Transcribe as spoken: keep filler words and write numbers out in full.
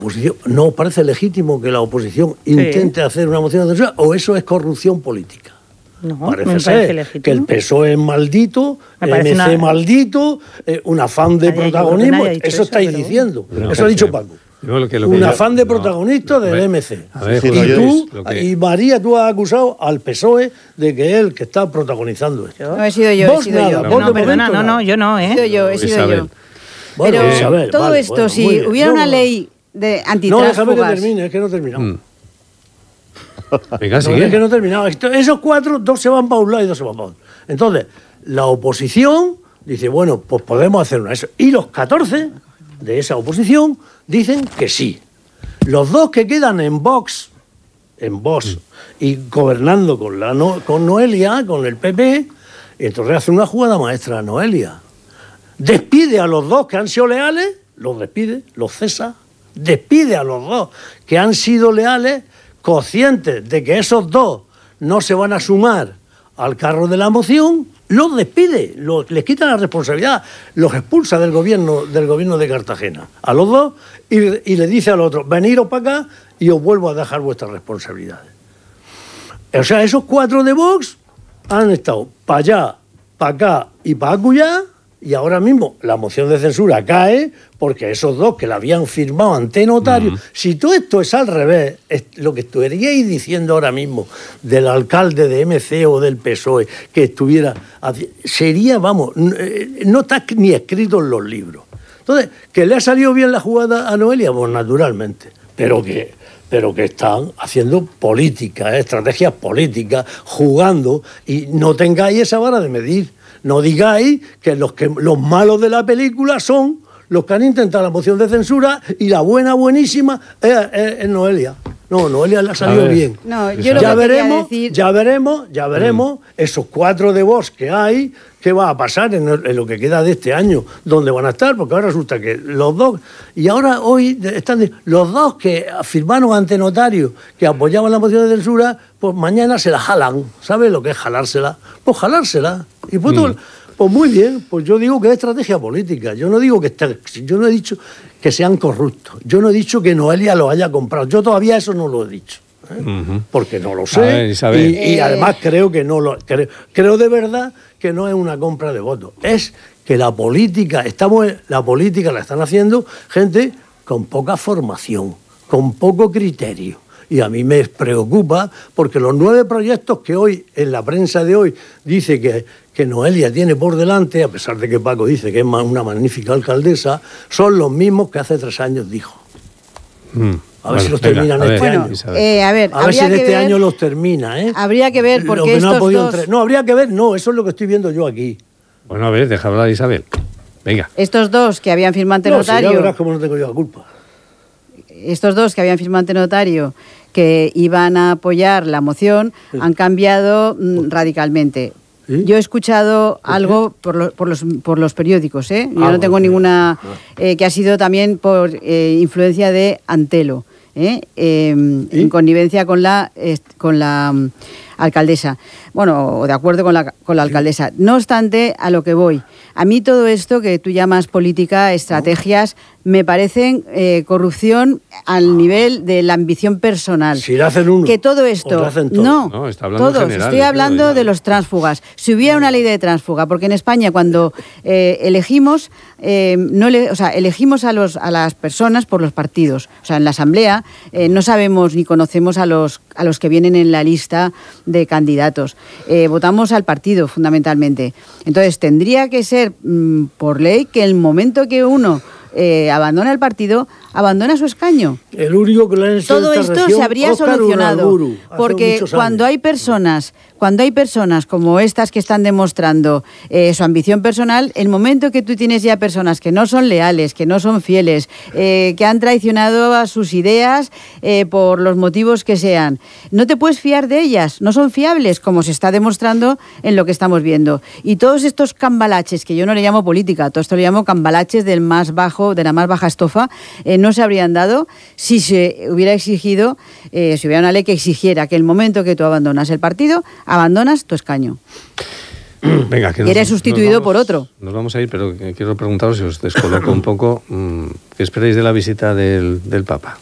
¿No os parece legítimo que la oposición intente sí. hacer una moción de censura o eso es corrupción política? No, parece me ser parece legítimo. Que el P S O E es maldito, el M C una... maldito, eh, un afán de nadie, protagonismo. Eso, eso estáis pero... diciendo. Pero, eso ha dicho Paco. No, lo que, lo que un yo, afán de no, protagonista del ver, M C. Ver, y tú, que... y María, tú has acusado al P S O E de que es el que está protagonizando esto. No he sido yo, vos he sido nada, yo. Vos no, perdona, no, no, yo no, ¿eh? He sido yo, he sido Isabel. yo. Bueno, pero Isabel, todo vale, esto, bueno, si hubiera yo una no... ley de antitrásfugas... No, déjame que termine, es que no he terminado. Mm. Venga, no, sigue. es que no he terminado. Esos cuatro, dos se van para un lado y dos se van para otro. Entonces, la oposición dice, bueno, pues podemos hacer una eso. Y los catorce de esa oposición dicen que sí. Los dos que quedan en Vox, en Vox, mm. y gobernando con, la no, con Noelia, con el P P, entonces hace una jugada maestra a Noelia. Despide a los dos que han sido leales, los despide, los cesa, despide a los dos que han sido leales, conscientes de que esos dos no se van a sumar al carro de la moción, los despide, los, les quita la responsabilidad, los expulsa del gobierno, del gobierno de Cartagena, a los dos, y, y le dice al otro, veniros para acá y os vuelvo a dejar vuestras responsabilidades. O sea, esos cuatro de Vox han estado para allá, para acá y para acullá, y ahora mismo la moción de censura cae porque esos dos que la habían firmado ante notario, uh-huh. si todo esto es al revés, es lo que estaríais diciendo ahora mismo del alcalde de M C o del P S O E, que estuviera, sería, vamos, no está ni escrito en los libros. Entonces, ¿que le ha salido bien la jugada a Noelia? Pues naturalmente, pero que... pero que están haciendo política, ¿eh? estrategias políticas, jugando, y no tengáis esa vara de medir. No digáis que los, que los malos de la película son los que han intentado la moción de censura y la buena, buenísima, es, es, es Noelia. No, Noelia le ha salido bien. No, yo ya, lo que veremos, decir... ya veremos, ya veremos, mm. esos cuatro de Vox que hay, qué va a pasar en, el, en lo que queda de este año, dónde van a estar, porque ahora resulta que los dos, y ahora hoy están los dos que firmaron ante notario que apoyaban la moción de censura, pues mañana se la jalan. ¿Sabes lo que es jalársela? Pues jalársela. Y pues, mm. todo, pues muy bien, pues yo digo que es estrategia política. Yo no digo que esté, yo no he dicho que sean corruptos. Yo no he dicho que Noelia lo haya comprado. Yo todavía eso no lo he dicho. ¿eh? Uh-huh. Porque no lo sé. Ver, y, y eh... además creo que no lo... Creo, creo de verdad que no es una compra de votos. Es que la política, estamos, la política la están haciendo gente con poca formación, con poco criterio. Y a mí me preocupa porque los nueve proyectos que hoy, en la prensa de hoy, dice que, que Noelia tiene por delante, a pesar de que Paco dice que es una magnífica alcaldesa, son los mismos que hace tres años dijo. Mm. A ver bueno, si los venga, terminan este bueno, año. Eh, a ver, a ver si en este ver, año los termina. ¿eh? Habría que ver porque no, estos dos... entre... no, habría que ver, no, eso es lo que estoy viendo yo aquí. Bueno, a ver, deja hablar a Isabel. Venga. Estos dos que habían firmado ante no, notario... Si ya verás cómo no tengo yo la culpa. Estos dos que habían firmado ante notario que iban a apoyar la moción, sí. han cambiado mm, radicalmente. ¿Sí? Yo he escuchado ¿Por algo por, lo, por, los, por los periódicos, ¿eh? Yo ah, no tengo bueno, ninguna... Eh, que ha sido también por eh, influencia de Antelo, ¿eh? Eh, ¿Sí? en connivencia con la, eh, con la um, alcaldesa. Bueno, de acuerdo con la, con la alcaldesa. No obstante, a lo que voy. A mí todo esto que tú llamas política, estrategias, ¿no? me parecen eh, corrupción al nivel de la ambición personal. Si le hacen uno, que todo esto, hacen todo. no, no está hablando todos, general, estoy hablando creo, de los tránsfugas. Si hubiera una ley de tránsfuga, porque en España cuando eh, elegimos, eh, no le, o sea, elegimos a, los, a las personas por los partidos. O sea, en la asamblea eh, no sabemos ni conocemos a los, a los que vienen en la lista de candidatos. Eh, votamos al partido, fundamentalmente. Entonces, tendría que ser mmm, por ley que el momento que uno eh, abandona el partido, abandona su escaño. El único que le Todo esto región, se habría Óscar solucionado. Urarburu, porque cuando hay personas, cuando hay personas como estas que están demostrando eh, su ambición personal, el momento que tú tienes ya personas que no son leales, que no son fieles, eh, que han traicionado a sus ideas eh, por los motivos que sean, no te puedes fiar de ellas, no son fiables, como se está demostrando en lo que estamos viendo. Y todos estos cambalaches, que yo no le llamo política, todo esto le llamo cambalaches del más bajo, de la más baja estofa, eh, no se habrían dado si se hubiera exigido, eh, si hubiera una ley que exigiera que el momento que tú abandonas el partido, abandonas tu escaño. Venga, que y nos- eres sustituido nos vamos- por otro. Nos vamos a ir, pero quiero preguntaros, si os descoloco un poco, ¿qué esperáis de la visita del, del Papa?